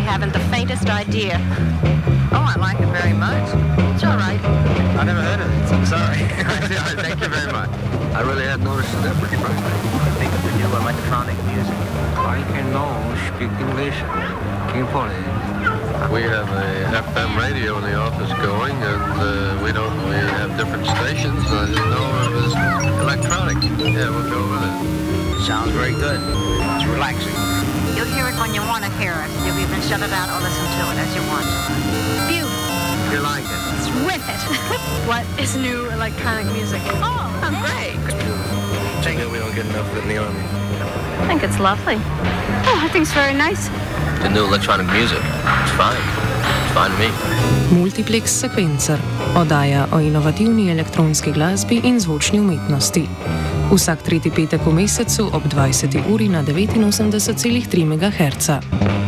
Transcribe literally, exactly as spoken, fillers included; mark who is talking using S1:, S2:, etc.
S1: haven't the faintest idea. Oh, I like it very much. It's all right.
S2: I never heard of it, so I'm sorry.
S3: Thank you very much. I really hadn't noticed the difference, frankly.
S2: I think of the new electronic music.
S3: I can know speak English. We have a F M radio in the office going, and uh, we don't. We have different stations. I didn't know it was electronic. Yeah, we'll go with it.
S2: Sounds very good. It's relaxing.
S1: You'll hear it when you want to hear it. You'll even shut it out or listen to it as you want. Beautiful.
S3: You like it?
S1: It's with it.
S4: What is new electronic music?
S1: Oh, I'm great.
S3: It's beautiful. Too bad we don't get enough of it in the Army.
S4: I think it's lovely. Oh, I think it's very nice.
S3: The new electronic music. It's fine. It's fine to me.
S5: Multiplex Sequencer, oddaja o inovativni elektronski glasbi in zvočni umetnosti. Vsak tretji petek v mesecu ob dvajseti uri na devetinosemdeset celih tri megaherca.